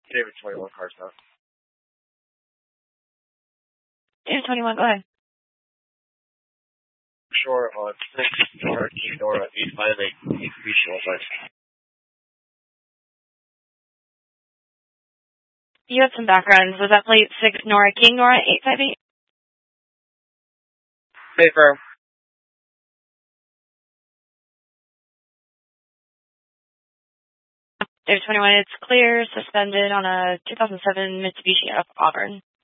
David 21 cars now. David 21, go ahead. Sure, on 6 Nora King Nora 858 Mitsubishi Lancer. You had some backgrounds. Was that plate 6 Nora King Nora 858? Hey, firm. David 21, it's clear, suspended on a 2007 Mitsubishi Auburn.